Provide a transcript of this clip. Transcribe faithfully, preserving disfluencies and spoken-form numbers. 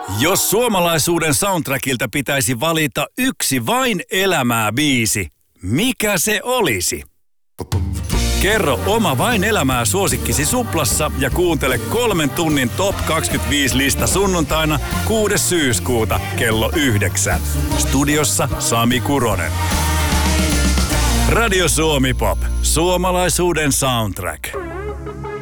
Jos suomalaisuuden soundtrackilta pitäisi valita yksi vain elämää biisi, mikä se olisi? Kerro oma vain elämää suosikkisi Suplassa ja kuuntele kolmen tunnin Top kaksikymmentäviisi lista sunnuntaina kuudes syyskuuta kello yhdeksän. Studiossa Sami Kuronen. Radio Suomi Pop. Suomalaisuuden soundtrack.